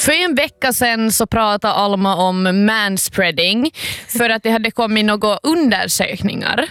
För en vecka sedan så pratade Alma om manspreading för att det hade kommit några undersökningar.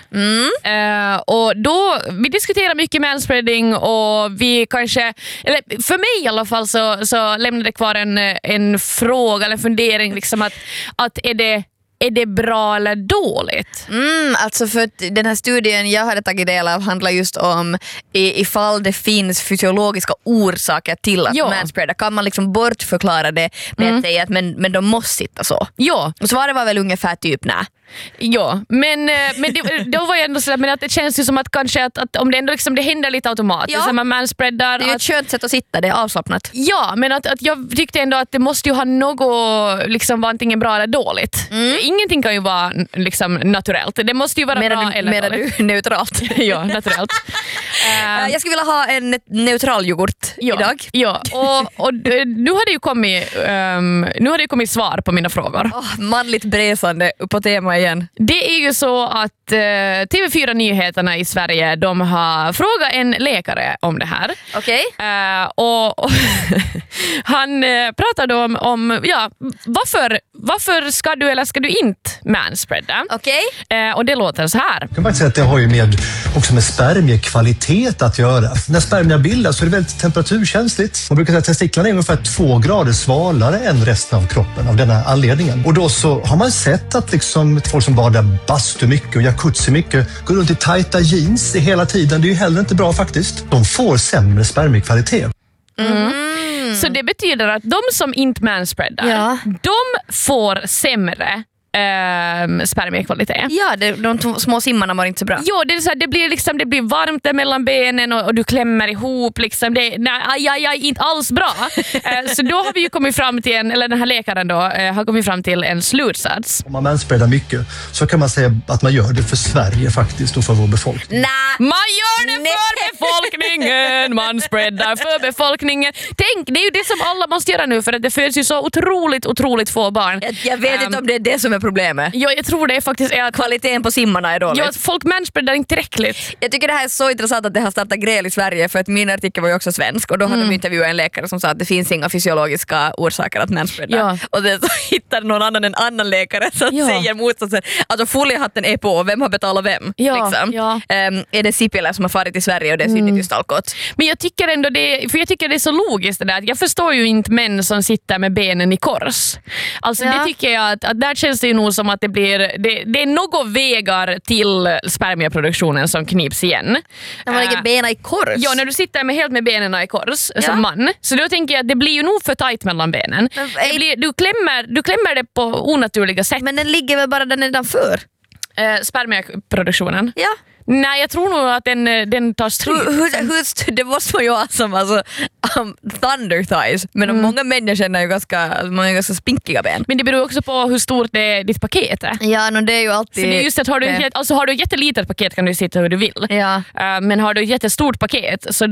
Och då, vi diskuterar mycket manspreading och vi kanske, eller för mig i alla fall så lämnade det kvar en fråga eller fundering liksom att är det bra eller dåligt? Alltså för att den här studien jag hade tagit del av handlar just om ifall det finns fysiologiska orsaker till att manspreada. Kan man liksom bortförklara det med att säga att men de måste sitta så? Ja. Och svaret var väl ungefär typ nej. Ja, men då var jag ändå så men att det känns ju som att kanske att om det ändå liksom, det händer lite automatiskt så man manspreadar. Det är ju ett skönt sätt att sitta, det är avslappnat. Ja, men att jag tyckte ändå att det måste ju ha något liksom vara antingen bra eller dåligt. Ingenting kan ju vara liksom naturellt. Det måste ju vara bra eller dåligt. Du neutralt? Ja, naturellt. Jag skulle vilja ha en neutral yoghurt idag. Ja, och nu har det ju kommit svar på mina frågor. Manligt bresande på tema igen. Det är ju så att TV4-nyheterna i Sverige, de har frågat en läkare om det här. Okej. Och han pratade om varför ska du eller ska du inte manspreada? Okej. Och det låter så här. Jag kan faktiskt säga att det har ju också med spermiekvalitet att göra. När spermierna bildas så är det väldigt temperaturkänsligt. Man brukar säga att testiklarna är ungefär 2 grader svalare än resten av kroppen av denna anledningen. Och då så har man sett att liksom folk som badar bastu mycket och jacuzzi mycket går runt i tajta jeans hela tiden. Det är ju heller inte bra faktiskt. De får sämre spermiekvalitet. Så det betyder att de som inte manspreadar, de får sämre spermiekvalitet. Ja, de små simmarna mår inte så bra. Ja, det är så här, det blir varmt där mellan benen och du klämmer ihop liksom. Inte alls bra. Så då har vi ju kommit fram till eller den här läkaren då har kommit fram till en slutsats. Om man manspreadar mycket så kan man säga att man gör det för Sverige faktiskt och för vår befolkning. Man gör det för befolkningen. Man spreadar för befolkningen. Tänk, det är ju det som alla måste göra nu för att det föds ju så otroligt få barn. Jag vet inte om det är det som är problemet. Ja, jag tror det faktiskt är att kvaliteten på simmarna är dålig. Ja, folk manspreadar inte tillräckligt. Jag tycker det här är så intressant att det har startat gräl i Sverige för att min artikel var ju också svensk och då hade de intervjuat en läkare som sa att det finns inga fysiologiska orsaker att manspreada. Ja. Och så hittade en annan läkare som säger motsatsen. Alltså foliehatten är på, vem har betalat vem? Ja. Liksom. Ja. Är det Sipilä som har farit till Sverige och det är synligt just alkot? Men jag tycker ändå det är så logiskt det där. Jag förstår ju inte män som sitter med benen i kors. Alltså det tycker jag att där känns det ju nog som att det är några vägar till spermieproduktionen som knips igen. När man lägger benen i kors? Ja, när du sitter helt med benen i kors som man. Så då tänker jag att det blir ju nog för tajt mellan benen. Du klämmer det på onaturliga sätt. Men den ligger väl bara där nedanför? Spermieproduktionen? Ja. Nej, jag tror nog att den tar stryk. Det måste man ju ha som thunder thighs. Men många människor är ju ganska spinkiga ben. Men det beror också på hur stort ditt paket är. Ja, det är ju alltid... För det är just att har du ett jättelitet paket kan du sitta hur du vill. Ja. Men har du ett jättestort paket så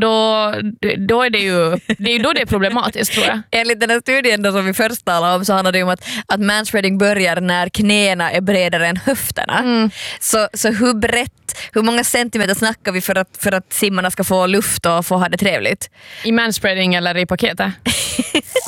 då är det ju då det är problematiskt, tror jag. Enligt den här studien då, som vi först talade om, så handlar det om att manspreading börjar när knäna är bredare än höfterna. Så hur många centimeter snackar vi för att simmarna ska få luft och få ha det trevligt? I manspreading eller i paketet?